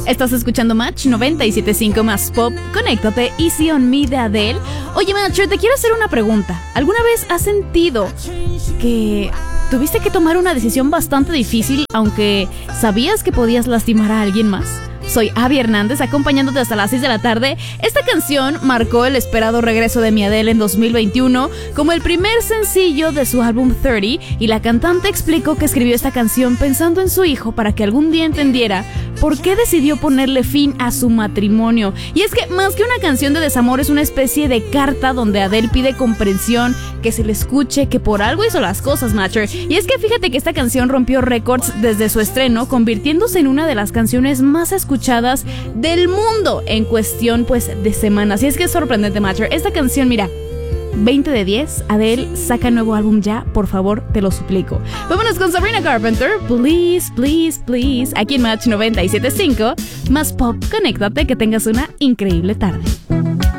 Estás escuchando Match 97.5 más Pop. Conéctate, Easy on Me de Adele. Oye, Matcher, te quiero hacer una pregunta. ¿Alguna vez has sentido que tuviste que tomar una decisión bastante difícil, aunque sabías que podías lastimar a alguien más? Soy Abby Hernández, acompañándote hasta las 6 de la tarde. Esta canción marcó el esperado regreso de mi Adele en 2021 como el primer sencillo de su álbum 30, y la cantante explicó que escribió esta canción pensando en su hijo para que algún día entendiera por qué decidió ponerle fin a su matrimonio. Y es que más que una canción de desamor, es una especie de carta donde Adele pide comprensión, que se le escuche, que por algo hizo las cosas, Matcher. Y es que fíjate que esta canción rompió récords desde su estreno, convirtiéndose en una de las canciones más escuchadas del mundo en cuestión pues de semanas. Y es que es sorprendente, Matcher. Esta canción, mira, 20 de 10, Adele saca nuevo álbum ya, por favor, te lo suplico. Vámonos con Sabrina Carpenter, Please, Please, Please, aquí en Match 97.5, más Pop. Conéctate, que tengas una increíble tarde.